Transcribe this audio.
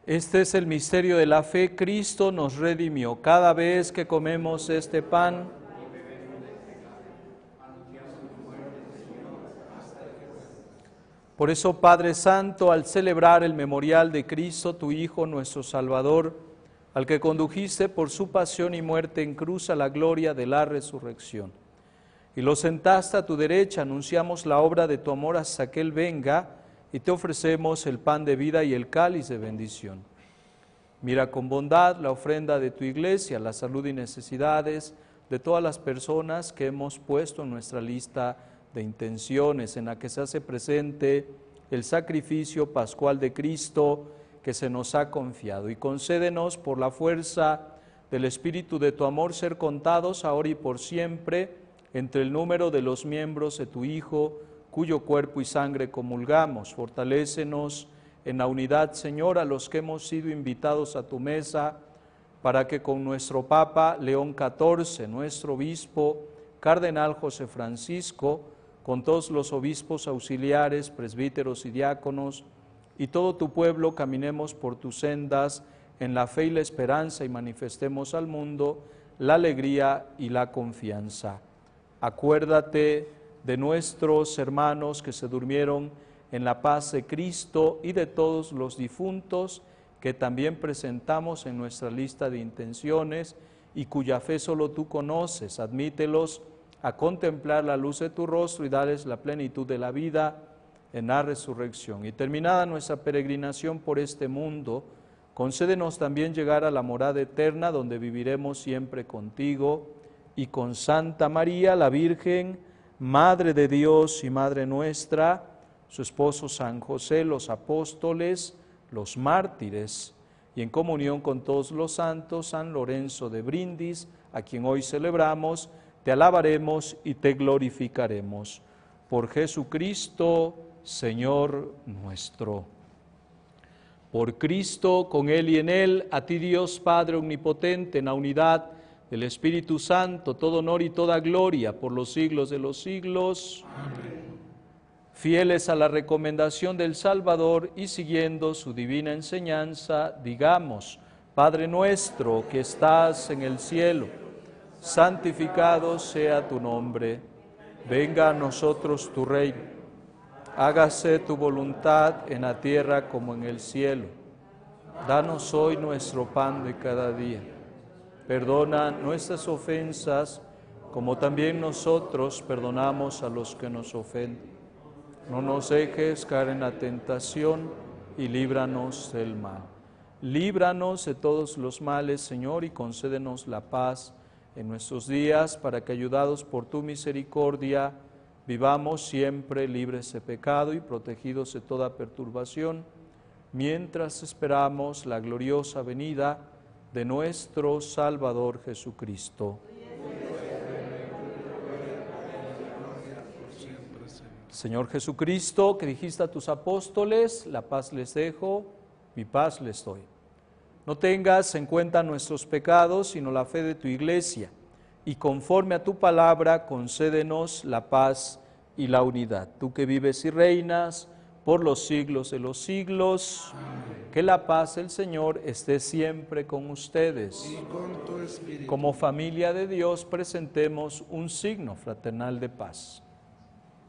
Este es el misterio de la fe. Cristo nos redimió. Cada vez que comemos este pan, por eso, Padre Santo, al celebrar el memorial de Cristo, tu Hijo, nuestro Salvador, al que condujiste por su pasión y muerte en cruz a la gloria de la resurrección, y lo sentaste a tu derecha, anunciamos la obra de tu amor hasta que Él venga, y te ofrecemos el pan de vida y el cáliz de bendición. Mira con bondad la ofrenda de tu iglesia, la salud y necesidades de todas las personas que hemos puesto en nuestra lista de intenciones, en la que se hace presente el sacrificio pascual de Cristo que se nos ha confiado. Y concédenos por la fuerza del Espíritu de tu amor ser contados ahora y por siempre entre el número de los miembros de tu Hijo, cuyo cuerpo y sangre comulgamos. Fortalécenos en la unidad, Señor, a los que hemos sido invitados a tu mesa, para que con nuestro Papa León XIV, nuestro obispo, Cardenal José Francisco, con todos los obispos auxiliares, presbíteros y diáconos, y todo tu pueblo, caminemos por tus sendas en la fe y la esperanza y manifestemos al mundo la alegría y la confianza. Acuérdate de nuestros hermanos que se durmieron en la paz de Cristo y de todos los difuntos que también presentamos en nuestra lista de intenciones y cuya fe solo tú conoces. Admítelos a contemplar la luz de tu rostro y darles la plenitud de la vida en la resurrección. Y terminada nuestra peregrinación por este mundo, concédenos también llegar a la morada eterna, donde viviremos siempre contigo y con Santa María, la Virgen, Madre de Dios y Madre nuestra, su esposo San José, los apóstoles, los mártires, y en comunión con todos los santos, San Lorenzo de Brindis, a quien hoy celebramos, te alabaremos y te glorificaremos. Por Jesucristo, Señor nuestro. Por Cristo, con Él y en Él, a ti Dios Padre Omnipotente, en la unidad del Espíritu Santo, todo honor y toda gloria por los siglos de los siglos. Amén. Fieles a la recomendación del Salvador y siguiendo su divina enseñanza, digamos: Padre nuestro que estás en el cielo, santificado sea tu nombre, venga a nosotros tu reino, hágase tu voluntad en la tierra como en el cielo. Danos hoy nuestro pan de cada día, perdona nuestras ofensas como también nosotros perdonamos a los que nos ofenden. No nos dejes caer en la tentación y líbranos del mal. Líbranos de todos los males, Señor, y concédenos la paz en nuestros días, para que, ayudados por tu misericordia, vivamos siempre libres de pecado y protegidos de toda perturbación, mientras esperamos la gloriosa venida de nuestro Salvador Jesucristo. Señor Jesucristo, que dijiste a tus apóstoles: la paz les dejo, mi paz les doy. No tengas en cuenta nuestros pecados, sino la fe de tu iglesia, y conforme a tu palabra, concédenos la paz y la unidad. Tú que vives y reinas por los siglos de los siglos, amén. Que la paz del Señor esté siempre con ustedes. Y con tu espíritu. Como familia de Dios, presentemos un signo fraternal de paz.